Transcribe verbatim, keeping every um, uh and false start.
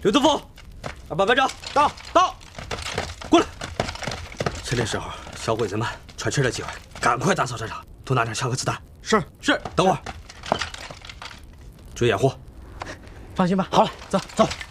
刘德峰，二班班长到到，过来。趁这时候小鬼子们喘气的机会，赶快打扫战场，多拿点枪和子弹。 是是，等会儿注意掩护。 放心吧。 好了，走走。